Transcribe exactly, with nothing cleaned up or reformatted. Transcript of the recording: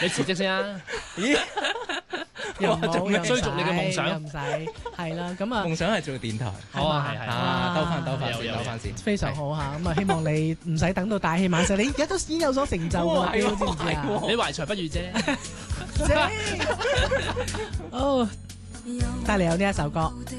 你辭職先啊！ 咦？ 又唔好又唔追逐你嘅夢使想又唔使，係啦，咁啊夢想係做電台。 哦，係係啊，兜翻兜翻先， 有有兜翻先。 非常好嚇，咁啊希望你唔使等到大器晚成，你而家都已經有所成就㗎啦，知唔知啊？ 你懷才不遇啫。 哦，帶嚟有呢一首歌。